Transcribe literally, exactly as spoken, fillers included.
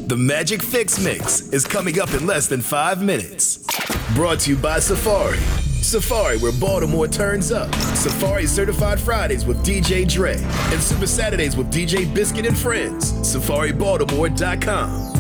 The Magic Fix Mix is coming up in less than five minutes. Brought to you by Safari. Safari, where Baltimore turns up. Safari Certified Fridays with D J Dre and Super Saturdays with D J Biscuit and Friends. Safari Baltimore dot com.